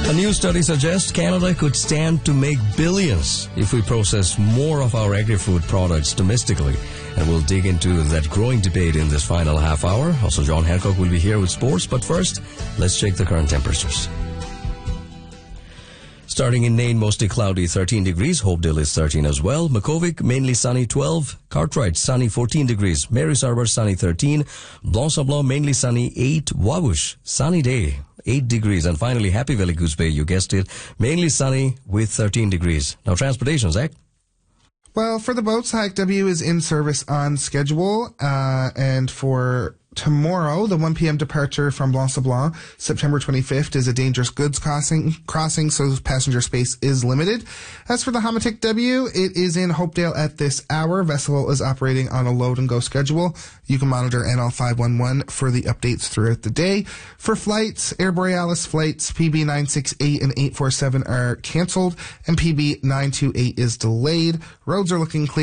A new study suggests Canada could stand to make billions if we process more of our agri-food products domestically. And we'll dig into that growing debate in this final half hour. Also, John Hancock will be here with sports. But first, let's check the current temperatures. Starting in Nain, mostly cloudy, 13 degrees. Hopedale is 13 as well. Makkovik, mainly sunny, 12. Cartwright, sunny, 14 degrees. Mary's Harbour, sunny, 13. Blanc-Sablon, mainly sunny, 8. Wabush, sunny day, 8 degrees. And finally, Happy Valley Goose Bay, you guessed it, mainly sunny with 13 degrees. Now, transportation, Zach. Well, for the boats, Hike W is in service on schedule. And for tomorrow, the 1 p.m. departure from Blanc-Sablon, September 25th, is a dangerous goods crossing, so passenger space is limited. As for the Hamatic W, it is in Hopedale at this hour. Vessel is operating on a load and go schedule. You can monitor NL 511 for the updates throughout the day. For flights, Air Borealis flights PB 968 and 847 are canceled, and PB 928 is delayed. Roads are looking clear.